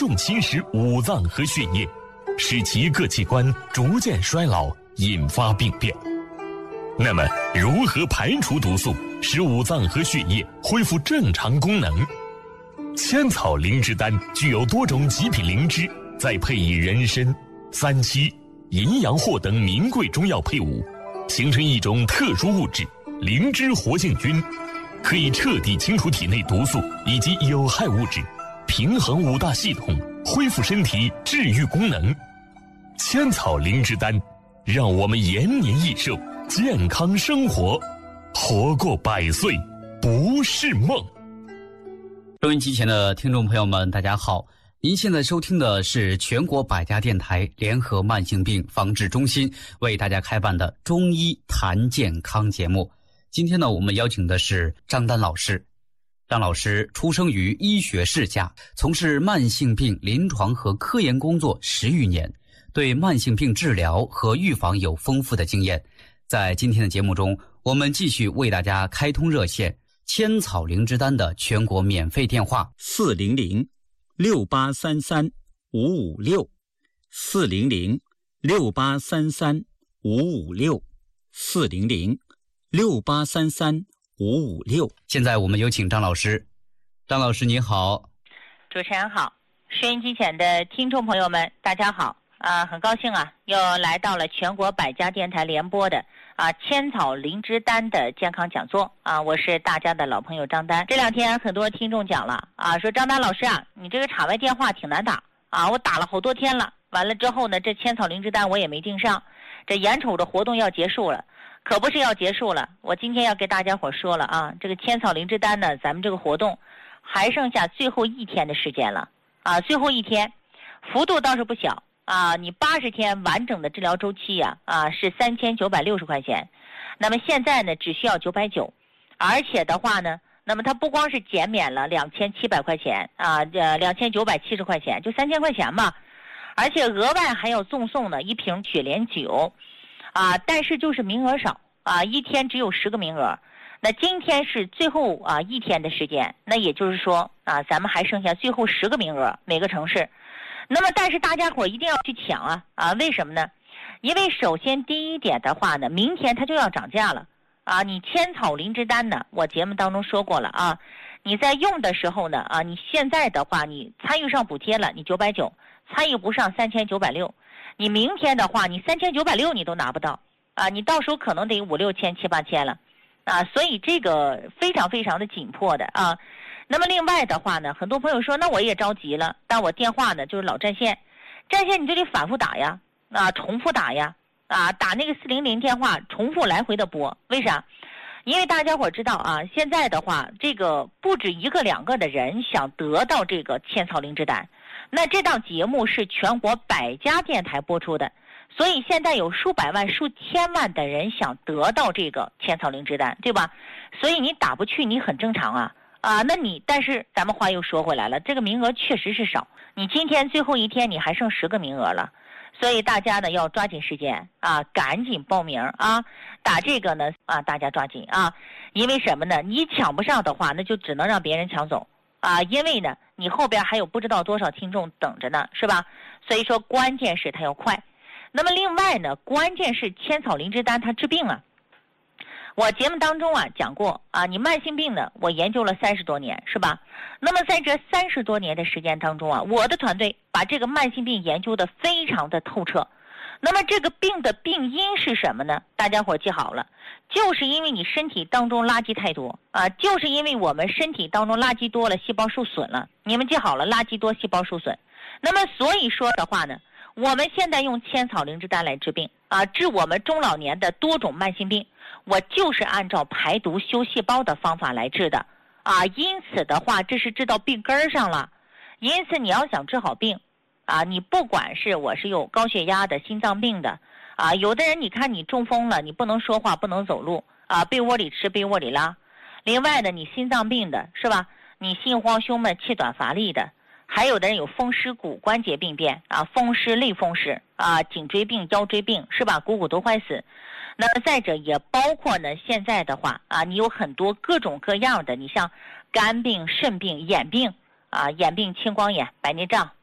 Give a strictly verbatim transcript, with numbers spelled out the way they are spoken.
重侵蚀五脏和血液，使其各器官逐渐衰老，引发病变。那么，如何排除毒素，使五脏和血液恢复正常功能？千草灵芝丹具有多种极品灵芝，再配以人参、三七、淫羊藿等名贵中药配伍，形成一种特殊物质——灵芝活性菌，可以彻底清除体内毒素以及有害物质，平衡五大系统，恢复身体治愈功能。千草灵芝丹，让我们延年益寿，健康生活，活过百岁不是梦。 收音机前的听众朋友们，大家好，您现在收听的是全国百家电台联合慢性病防治中心为大家开办的中医谈健康节目。今天呢，我们邀请的是张丹老师。张老师出生于医学世家，从事慢性病临床和科研工作十余年，对慢性病治疗和预防有丰富的经验。在今天的节目中，我们继续为大家开通热线千草灵芝丹的全国免费电话四零零六八三三五五六四零零六八三三五五六四零零六八三三五五六。 现在我们有请张老师。张老师您好。 主持人好，收音机前的听众朋友们大家好啊，很高兴啊，又来到了全国百家电台联播的啊千草灵芝丹的健康讲座啊，我是大家的老朋友张丹。这两天很多听众讲了啊，说张丹老师啊，你这个场外电话挺难打啊，我打了好多天了，完了之后呢，这千草灵芝丹我也没订上，这眼瞅着活动要结束了，可不是要结束了，我今天要给大家伙说了啊，这个千草灵芝丹呢，咱们这个活动还剩下最后一天的时间了啊，最后一天，幅度倒是不小。啊，你八十天完整的治疗周期呀、啊，啊是三千九百六十块钱，那么现在呢只需要九百九，而且的话呢，那么它不光是减免了两千七百块钱啊，呃两千九百七十块钱，就三千块钱嘛，而且额外还要赠送呢一瓶雪莲酒，啊，但是就是名额少啊，一天只有十个名额，那今天是最后啊一天的时间，那也就是说啊，咱们还剩下最后十个名额，每个城市。那么但是大家伙一定要去抢啊啊！为什么呢？因为首先第一点的话呢，明天它就要涨价了啊！你千草灵芝丹呢，我节目当中说过了啊，你在用的时候呢啊，你现在的话你参与上补贴了，你九百九，参与不上三千九百六，你明天的话你三千九百六你都拿不到啊，你到时候可能得五六千七八千了啊，所以这个非常非常的紧迫的啊。那么另外的话呢，很多朋友说那我也着急了，但我电话呢就是老占线，占线你就得反复打呀，啊重复打呀，啊打那个四零零电话重复来回的拨，为啥？因为大家伙知道啊，现在的话这个不止一个两个的人想得到这个千草灵芝丹，那这档节目是全国百家电台播出的，所以现在有数百万数千万的人想得到这个千草灵芝丹，对吧？所以你打不去你很正常啊啊，那你但是咱们话又说回来了，这个名额确实是少，你今天最后一天你还剩十个名额了，所以大家呢要抓紧时间啊，赶紧报名啊，打这个呢啊，大家抓紧啊，因为什么呢？你抢不上的话，那就只能让别人抢走啊，因为呢你后边还有不知道多少听众等着呢，是吧？所以说关键是它要快。那么另外呢，关键是千草灵芝丹它治病啊。我节目当中啊讲过啊，你慢性病呢，我研究了三十多年，是吧？那么在这三十多年的时间当中啊，我的团队把这个慢性病研究的非常的透彻。那么这个病的病因是什么呢？大家伙记好了，就是因为你身体当中垃圾太多啊，就是因为我们身体当中垃圾多了，细胞受损了。你们记好了，垃圾多，细胞受损。那么所以说的话呢，我们现在用千草灵芝丹来治病啊，治我们中老年的多种慢性病。我就是按照排毒修细胞的方法来治的啊，因此的话这是治到病根上了。因此你要想治好病啊，你不管是我是有高血压的、心脏病的啊，有的人你看你中风了，你不能说话不能走路啊，被窝里吃被窝里拉。另外呢，你心脏病的是吧，你心慌胸闷气短乏力的，还有的人有风湿骨关节病变啊，风湿类风湿啊，颈椎病腰椎病是吧，股骨头坏死。那么再者也包括呢，现在的话啊，你有很多各种各样的，你像肝病、肾病、眼病啊，眼病青光眼、白内障